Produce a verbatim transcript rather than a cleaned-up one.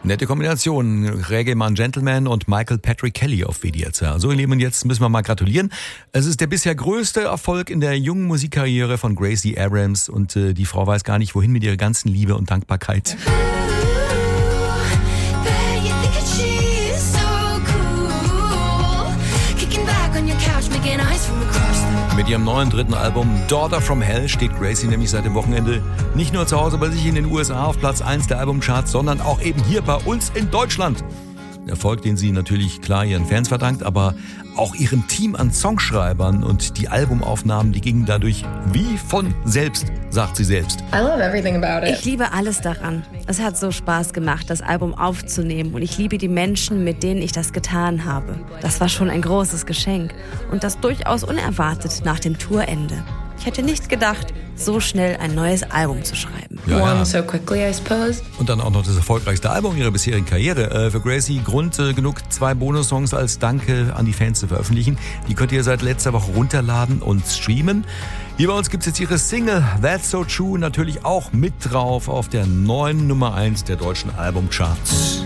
Nette Kombination. Reggae-Mann Gentleman und Michael Patrick Kelly auf W D R zwei. So, ihr Lieben, jetzt müssen wir mal gratulieren. Es ist der bisher größte Erfolg in der jungen Musikkarriere von Gracie Abrams und äh, die Frau weiß gar nicht, wohin mit ihrer ganzen Liebe und Dankbarkeit. Mit ihrem neuen dritten Album Daughter from Hell steht Gracie nämlich seit dem Wochenende nicht nur zu Hause bei sich in den U S A auf Platz eins der Albumcharts, sondern auch eben hier bei uns in Deutschland. Erfolg, den sie natürlich klar ihren Fans verdankt, aber auch ihrem Team an Songschreibern und die Albumaufnahmen, die gingen dadurch wie von selbst, sagt sie selbst. I love everything about it. Ich liebe alles daran. Es hat so Spaß gemacht, das Album aufzunehmen und ich liebe die Menschen, mit denen ich das getan habe. Das war schon ein großes Geschenk und das durchaus unerwartet nach dem Tourende. Ich hätte nicht gedacht, so schnell ein neues Album zu schreiben. Ja, ja. One so quickly, I suppose. Und dann auch noch das erfolgreichste Album ihrer bisherigen Karriere. Äh, für Gracie Grund äh, genug, zwei Bonussongs als Danke an die Fans zu veröffentlichen. Die könnt ihr seit letzter Woche runterladen und streamen. Hier bei uns gibt's jetzt ihre Single That's So True natürlich auch mit drauf auf der neuen Nummer eins der deutschen Albumcharts.